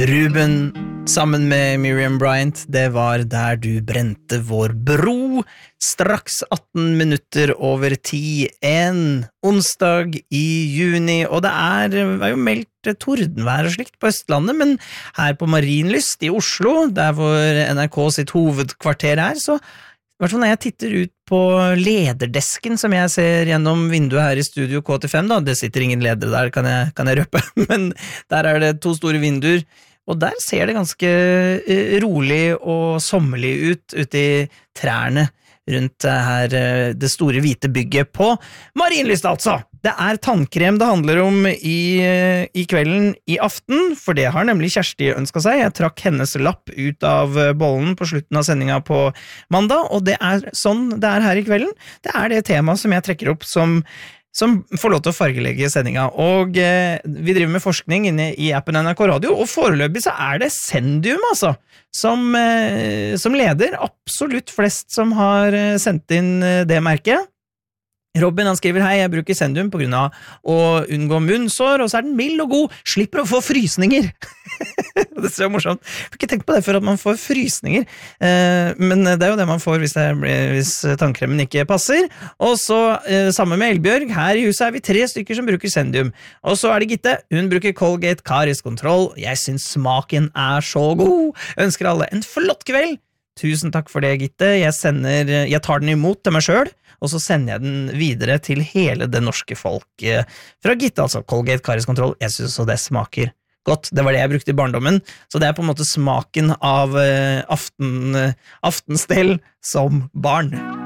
Ruben sammen med Miriam Bryant, det var Der du brente vår bro, straks 18 minutter over 10, en onsdag i juni, og det er jo meldt tordenvær og slikt på Østlandet, men her på Marienlyst i Oslo, der hvor NRK sitt hovedkvarter er, så i hvert fall når jeg titter ut på lederdesken som jeg ser gjennom vinduet her i Studio K85 da, det sitter ingen ledere der, kan jeg røpe, men der er det 2 store vinduer, og der ser det ganske rolig og sommerlig ut i trærne rundt her, det store hvite bygget på Marienlyst altså. Det er tannkrem det handler om i kvelden i aften, for det har nemlig Kjersti ønsket seg. Jeg trakk hennes lapp ut av bollen på slutten av sendinga på mandag, og det er sånn det er her i kvelden. Det er det temaet som jeg trekker opp som får lov til å fargelegge sendinga, og vi driver med forskning inne i appen NRK Radio, og foreløpig så er det Sendium altså, som leder absolutt flest som har sendt inn det merket. Robin han skriver, hei, jeg bruker Sendium på grunn av å unngå munnsår, og så er den mild og god, slipper å få frysninger. Det er så morsomt. Jeg har ikke tenkt på det før at man får frysninger, men det er jo det man får hvis tannkremen ikke passer. Og så, sammen med Elbjørg, her i huset er vi 3 stykker som bruker Sendium. Og så er det Gitte, hun bruker Colgate Caries Control. Jeg synes smaken er så god. Jeg ønsker alle en flott kveld. Tusen takk for det, Gitte. Jeg tar den imot til meg selv, og så sender jeg den videre til hele det norske folk. Fra Gitte, altså, Colgate Caries Control. Jeg synes også det smaker godt. Det var det jeg brukte i barndommen, så det er på en måte smaken av aftenstell som barn.